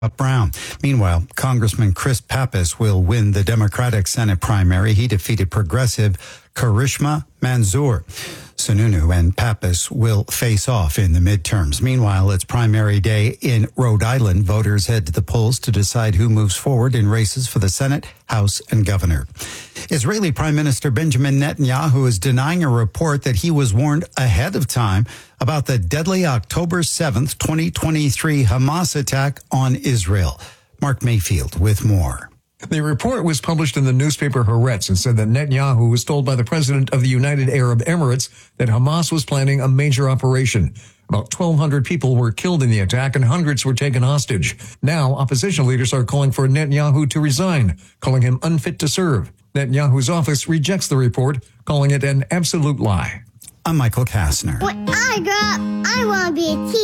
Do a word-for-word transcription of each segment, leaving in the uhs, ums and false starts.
Brown. Meanwhile, Congressman Chris Pappas will win the Democratic Senate primary. He defeated progressive Karishma Manzoor. Sununu and Pappas will face off in the midterms. Meanwhile, it's primary day in Rhode Island. Voters head to the polls to decide who moves forward in races for the Senate, House, and governor. Israeli Prime Minister Benjamin Netanyahu is denying a report that he was warned ahead of time about the deadly October seventh, twenty twenty-three Hamas attack on Israel. Mark Mayfield with more. The report was published in the newspaper Haaretz and said that Netanyahu was told by the president of the United Arab Emirates that Hamas was planning a major operation. About twelve hundred people were killed in the attack and hundreds were taken hostage. Now, opposition leaders are calling for Netanyahu to resign, calling him unfit to serve. Netanyahu's office rejects the report, calling it an absolute lie. I'm Michael Kastner. When I grow up, I want to be a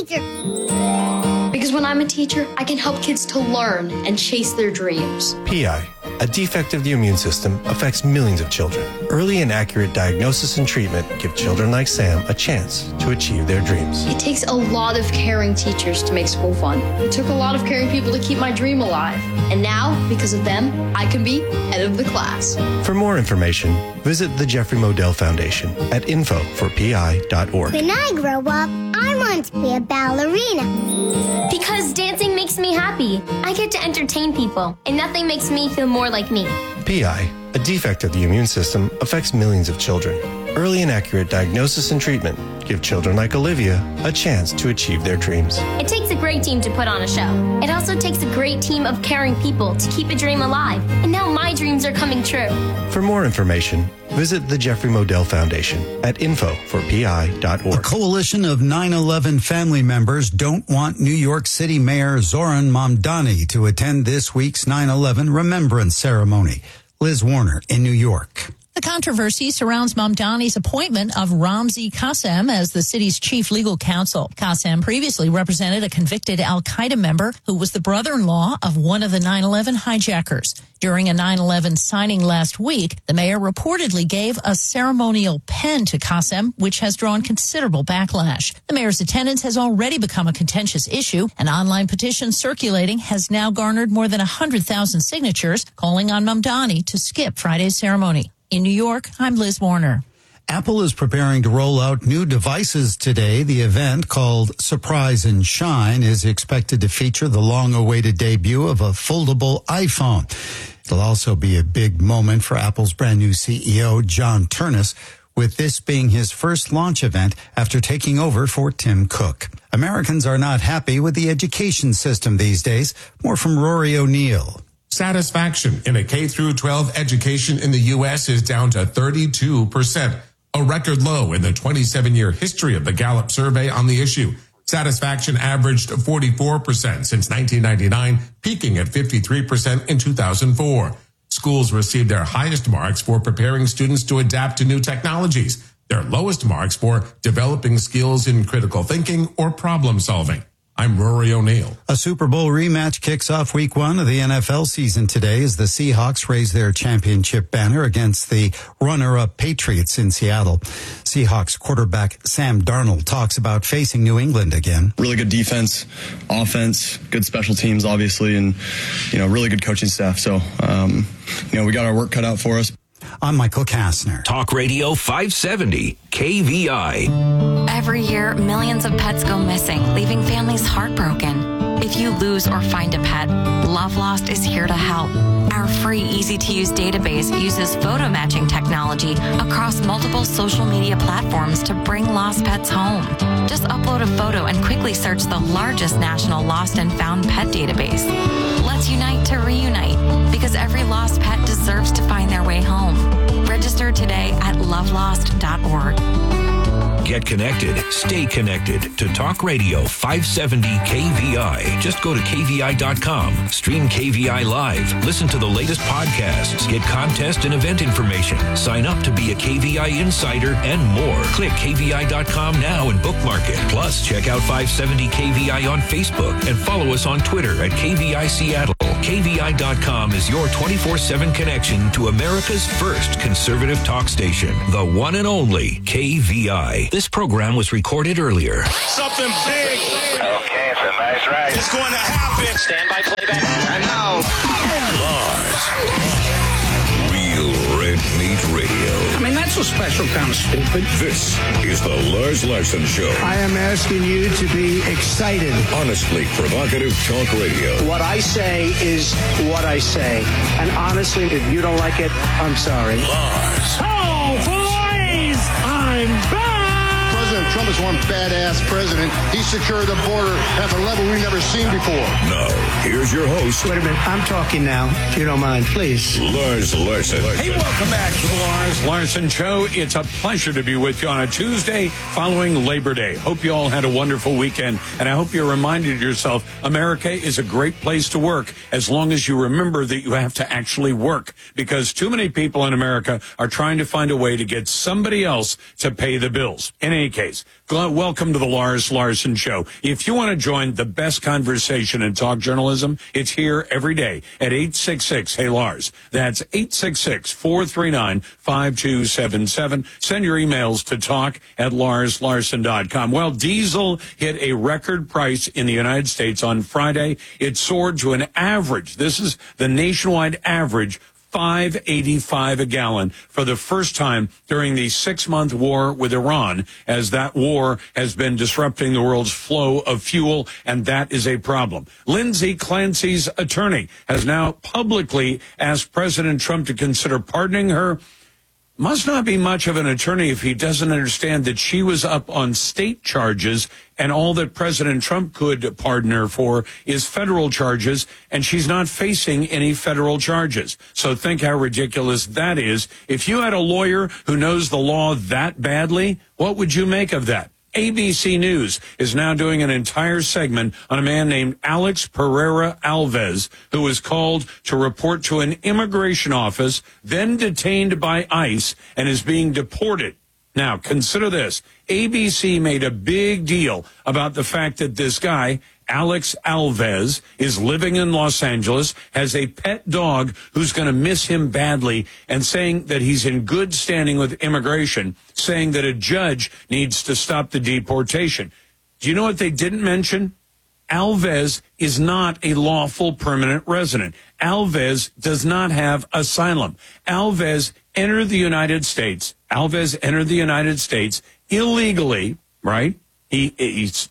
teacher. Because when I'm a teacher, I can help kids to learn and chase their dreams. P I, a defect of the immune system, affects millions of children. Early and accurate diagnosis and treatment give children like Sam a chance to achieve their dreams. It takes a lot of caring teachers to make school fun. It took a lot of caring people to keep my dream alive. And now, because of them, I can be head of the class. For more information, visit the Jeffrey Modell Foundation at info for p i dot org. When I grow up, I want to be a ballerina. Because dancing makes me happy. I get to entertain people, and nothing makes me feel more like me. P I, a defect of the immune system, affects millions of children. Early and accurate diagnosis and treatment give children like Olivia a chance to achieve their dreams. It takes a great team to put on a show. It also takes a great team of caring people to keep a dream alive. And now my dreams are coming true. For more information, visit the Jeffrey Modell Foundation at info for p i dot org. A coalition of nine eleven family members don't want New York City Mayor Zoran Mamdani to attend this week's nine eleven remembrance ceremony. Liz Warner in New York. The controversy surrounds Mamdani's appointment of Ramzi Qassem as the city's chief legal counsel. Qassem previously represented a convicted al-Qaeda member who was the brother-in-law of one of the nine eleven hijackers. During a nine eleven signing last week, the mayor reportedly gave a ceremonial pen to Qassem, which has drawn considerable backlash. The mayor's attendance has already become a contentious issue. An online petition circulating has now garnered more than one hundred thousand signatures, calling on Mamdani to skip Friday's ceremony. In New York, I'm Liz Warner. Apple is preparing to roll out new devices today. The event, called Surprise and Shine, is expected to feature the long-awaited debut of a foldable iPhone. It'll also be a big moment for Apple's brand new C E O, John Ternus, with this being his first launch event after taking over for Tim Cook. Americans are not happy with the education system these days. More from Rory O'Neill. Satisfaction in a K through twelve education in the U S is down to thirty-two percent, a record low in the twenty-seven year history of the Gallup survey on the issue. Satisfaction averaged forty-four percent since nineteen ninety-nine, peaking at fifty-three percent in two thousand four. Schools received their highest marks for preparing students to adapt to new technologies, their lowest marks for developing skills in critical thinking or problem solving. I'm Rory O'Neill. A Super Bowl rematch kicks off week one of the N F L season today as the Seahawks raise their championship banner against the runner-up Patriots in Seattle. Seahawks quarterback Sam Darnold talks about facing New England again. Really good defense, offense, good special teams, obviously, and, you know, really good coaching staff. So, um, you know, we got our work cut out for us. I'm Michael Kastner. Talk Radio five seventy, K V I. Every year, millions of pets go missing, leaving families heartbroken. If you lose or find a pet, Love Lost is here to help. Our free, easy-to-use database uses photo matching technology across multiple social media platforms to bring lost pets home. Just upload a photo and quickly search the largest national lost and found pet database. Let's unite to reunite, because every lost pet deserves to find their way home. Register today at love lost dot org. Get connected. Stay connected to Talk Radio five seventy K V I. Just go to K V I dot com. Stream K V I Live. Listen to the latest podcasts. Get contest and event information. Sign up to be a K V I insider and more. Click K V I dot com now and bookmark it. Plus, check out five seventy K V I on Facebook and follow us on Twitter at K V I Seattle. K V I dot com is your twenty-four seven connection to America's first conservative talk station, the one and only K V I. This program was recorded earlier. Something big. Okay, it's a nice right. It's going to happen. Stand by playback. And now, Lars. Real Red Meat Radio. I mean, that's a special kind of stupid. This is the Lars Larson Show. I am asking you to be excited. Honestly provocative talk radio. What I say is what I say. And honestly, if you don't like it, I'm sorry. Lars. Oh, boys! I'm back! President Trump is one badass president. He secured the border at a level we've never seen before. Now, here's your host. Wait a minute. I'm talking now, if you don't mind, please. Lars Larson. Hey, welcome back to the Lars Larson Show. It's a pleasure to be with you on a Tuesday following Labor Day. Hope you all had a wonderful weekend, and I hope you're reminded yourself America is a great place to work as long as you remember that you have to actually work, because too many people in America are trying to find a way to get somebody else to pay the bills. In any case, welcome to the Lars Larson Show. If you want to join the best conversation in talk journalism, it's here every day at eight six six, hey Lars. That's eight six six, four three nine, five two seven seven. Send your emails to talk at lars larson dot com. Well, diesel hit a record price in the United States on Friday. It soared to an average. This is the nationwide average, five eighty-five a gallon for the first time during the six-month war with Iran, as that war has been disrupting the world's flow of fuel, and that is a problem. Lindsay Clancy's attorney has now publicly asked President Trump to consider pardoning her. Must not be much of an attorney if he doesn't understand that she was up on state charges, and all that President Trump could pardon her for is federal charges, and she's not facing any federal charges. So think how ridiculous that is. If you had a lawyer who knows the law that badly, what would you make of that? A B C News is now doing an entire segment on a man named Alex Pereira Alves, who was called to report to an immigration office, then detained by ICE, and is being deported. Now, consider this. A B C made a big deal about the fact that this guy, Alex Alves, is living in Los Angeles, has a pet dog who's going to miss him badly, and saying that he's in good standing with immigration, saying that a judge needs to stop the deportation. Do you know what they didn't mention? Alves is not a lawful permanent resident. Alves does not have asylum. Alves entered the United States. Alves entered the United States illegally, right? He, he's,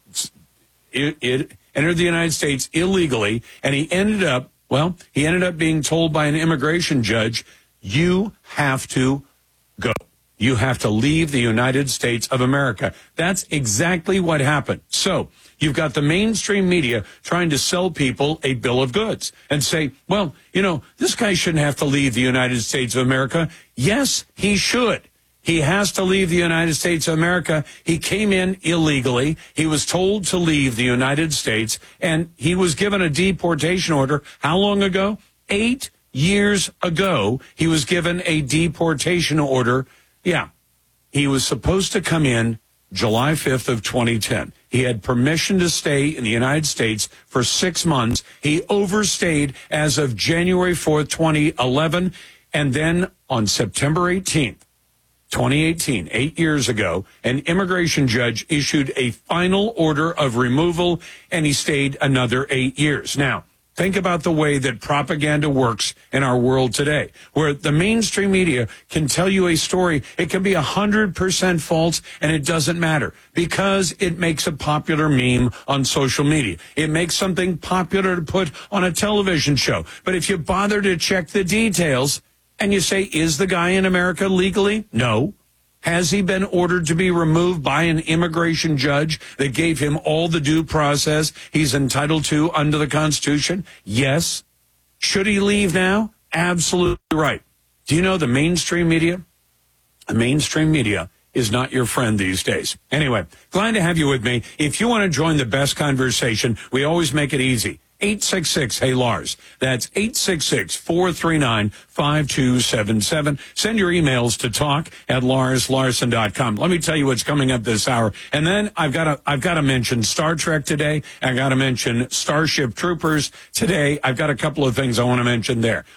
it, it entered the United States illegally, and he ended up, well, he ended up being told by an immigration judge, you have to go. You have to leave the United States of America. That's exactly what happened. So you've got the mainstream media trying to sell people a bill of goods and say, well, you know, this guy shouldn't have to leave the United States of America. Yes, he should. He has to leave the United States of America. He came in illegally. He was told to leave the United States, and he was given a deportation order. How long ago? Eight years ago, he was given a deportation order. Yeah, he was supposed to come in July fifth of twenty ten. He had permission to stay in the United States for six months. He overstayed as of January fourth, twenty eleven, and then on September eighteenth, twenty eighteen, eight years ago, an immigration judge issued a final order of removal, and he stayed another eight years. Now, think about the way that propaganda works in our world today, where the mainstream media can tell you a story. It can be one hundred percent false, and it doesn't matter because it makes a popular meme on social media. It makes something popular to put on a television show. But if you bother to check the details and you say, is the guy in America legally? No. Has he been ordered to be removed by an immigration judge that gave him all the due process he's entitled to under the Constitution? Yes. Should he leave now? Absolutely right. Do you know the mainstream media? The mainstream media is not your friend these days. Anyway, glad to have you with me. If you want to join the best conversation, we always make it easy. eight six six, hey Lars. That's eight six six, four three nine, five two seven seven. Send your emails to talk at lars larson dot com. Let me tell you what's coming up this hour. And then I've got to, I've got to mention Star Trek today. I've got to mention Starship Troopers today. I've got a couple of things I want to mention there. But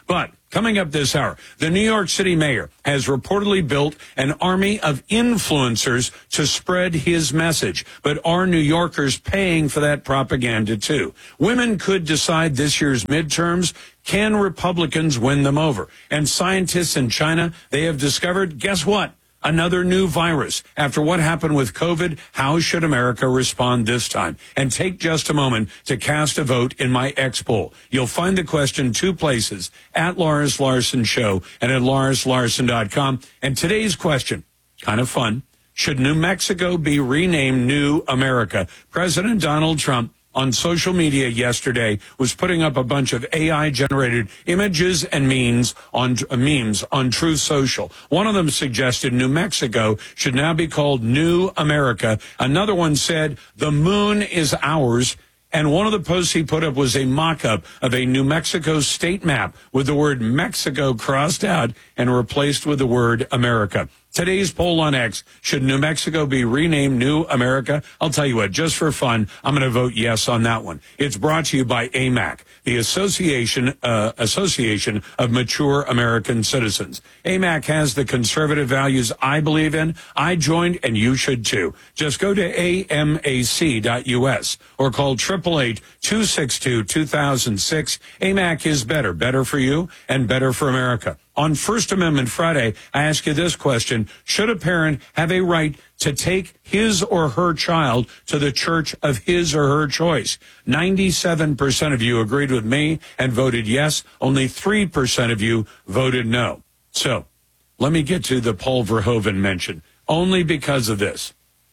Coming up this hour, the New York City mayor has reportedly built an army of influencers to spread his message. But are New Yorkers paying for that propaganda too? Women could decide this year's midterms. Can Republicans win them over? And scientists in China, they have discovered, guess what? Another new virus. After what happened with COVID, how should America respond this time? And take just a moment to cast a vote in my X poll. You'll find the question two places, at Lars Larson Show and at lars larson dot com. And today's question, kind of fun, should New Mexico be renamed New America? President Donald Trump on social media yesterday was putting up a bunch of A I-generated images and memes on uh, memes on Truth Social. One of them suggested New Mexico should now be called New America. Another one said the moon is ours. And one of the posts he put up was a mock-up of a New Mexico state map with the word Mexico crossed out and replaced with the word America. Today's poll on X, should New Mexico be renamed New America? I'll tell you what, just for fun, I'm going to vote yes on that one. It's brought to you by A M A C, the Association uh, Association of Mature American Citizens. A M A C has the conservative values I believe in. I joined, and you should too. Just go to A M A C dot U S or call eight eight eight, two six two, two thousand six. A M A C is better, better for you and better for America. On First Amendment Friday, I ask you this question. Should a parent have a right to take his or her child to the church of his or her choice? ninety-seven percent of you agreed with me and voted yes. Only three percent of you voted no. So let me get to the Paul Verhoeven mention. Only because of this,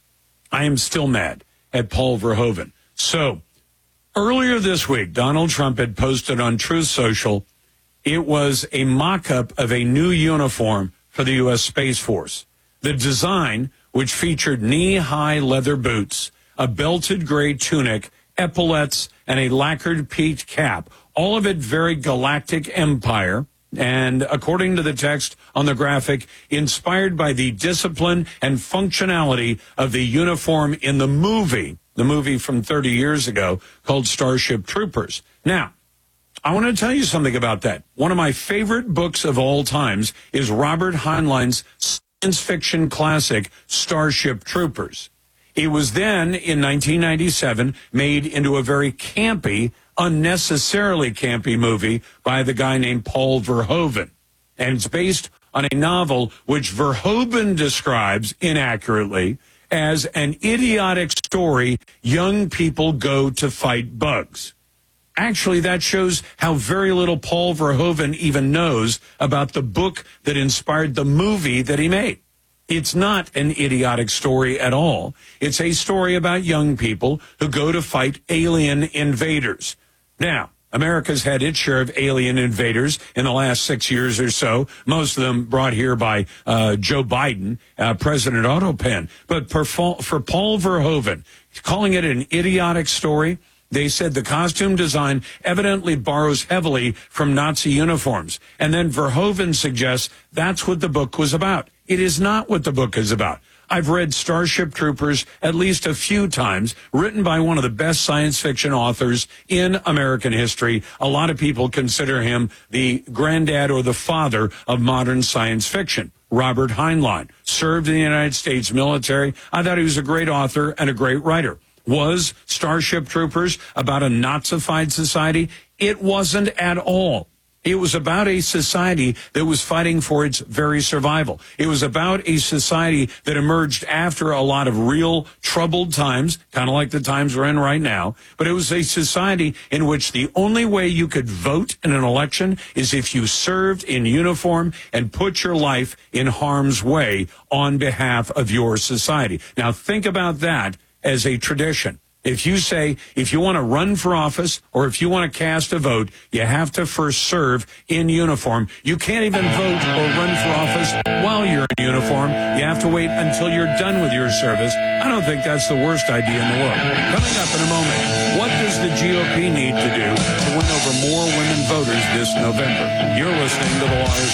I am still mad at Paul Verhoeven. So earlier this week, Donald Trump had posted on Truth Social, it was a mock-up of a new uniform for the U S Space Force. The design, which featured knee-high leather boots, a belted gray tunic, epaulettes, and a lacquered peaked cap, all of it very galactic empire, and according to the text on the graphic, inspired by the discipline and functionality of the uniform in the movie, the movie from thirty years ago called Starship Troopers. Now, I want to tell you something about that. One of my favorite books of all times is Robert Heinlein's science fiction classic, Starship Troopers. It was then, in nineteen ninety-seven, made into a very campy, unnecessarily campy movie by the guy named Paul Verhoeven. And it's based on a novel which Verhoeven describes inaccurately as an idiotic story young people go to fight bugs. Actually, that shows how very little Paul Verhoeven even knows about the book that inspired the movie that he made. It's not an idiotic story at all. It's a story about young people who go to fight alien invaders. Now, America's had its share of alien invaders in the last six years or so, most of them brought here by uh, Joe Biden, uh, President Autopen. But for, for Paul Verhoeven, calling it an idiotic story, they said the costume design evidently borrows heavily from Nazi uniforms. And then Verhoeven suggests that's what the book was about. It is not what the book is about. I've read Starship Troopers at least a few times, written by one of the best science fiction authors in American history. A lot of people consider him the granddad or the father of modern science fiction. Robert Heinlein served in the United States military. I thought he was a great author and a great writer. Was Starship Troopers about a Nazified society? It wasn't at all. It was about a society that was fighting for its very survival. It was about a society that emerged after a lot of real troubled times, kind of like the times we're in right now. But it was a society in which the only way you could vote in an election is if you served in uniform and put your life in harm's way on behalf of your society. Now, think about that as a tradition. If you say, if you want to run for office or if you want to cast a vote, you have to first serve in uniform. You can't even vote or run for office while you're in uniform. You have to wait until you're done with your service. I don't think that's the worst idea in the world. Coming up in a moment, what does the G O P need to do to win over more women voters this November? You're listening to The Lars